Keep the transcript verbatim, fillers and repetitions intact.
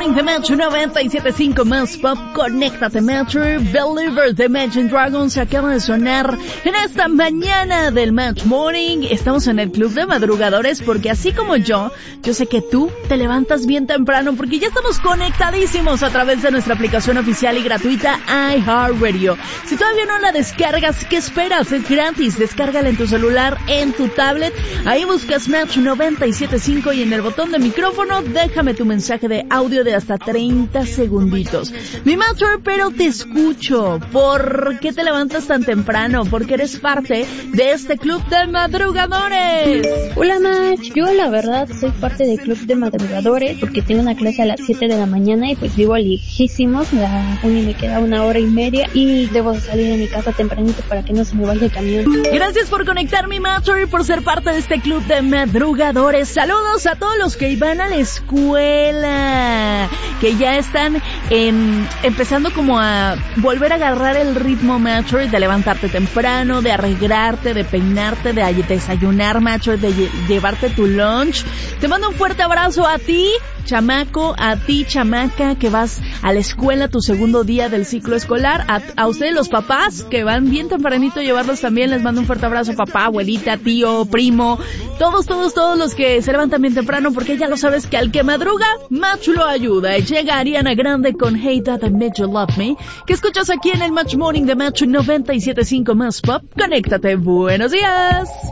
Morning de Metro noventa y siete punto cinco más Pop. Conéctate Metro. Believers de Imagine Dragons se acaba de sonar en esta mañana del Match Morning. Estamos en el club de madrugadores porque así como yo, yo sé que tú te levantas bien temprano porque ya estamos conectadísimos a través de nuestra aplicación oficial y gratuita iHeartRadio. Si todavía no la descargas, ¿qué esperas? Es gratis. Descárgala en tu celular, en tu tablet. Ahí buscas Match noventa y siete punto cinco y en el botón de micrófono déjame tu mensaje de audio de hasta treinta segunditos. Mi Match, pero te escucho. ¿Por qué te levantas tan temprano? Porque eres parte de este club de madrugadores. Hola Match, yo la verdad soy parte del club de madrugadores porque tengo una clase a las siete de la mañana y pues vivo lejísimos, la uni me queda una hora y media y debo salir de mi casa tempranito para que no se me vaya el camión. Gracias por conectar mi Match y por ser parte de este club de madrugadores. Saludos a todos los que van a la escuela, que ya están en, empezando como a volver a agarrar el ritmo Match, de levantarte temprano, de arreglarte, de peinarte, de desayunar Match, de lle- llevarte tu lunch. Te mando un fuerte abrazo a ti, chamaco, a ti, chamaca, que vas a la escuela tu segundo día del ciclo escolar, a, a ustedes los papás que van bien tempranito a llevarlos también, les mando un fuerte abrazo, papá, abuelita, tío, primo, todos, todos, todos los que se levantan bien temprano, porque ya lo sabes que al que madruga, Match lo ayuda. Llega Ariana Grande con Hey Dad, I Made You Love Me, que escuchas aquí en el Match Morning de Match noventa y siete punto cinco más Pop. Conéctate, buenos días.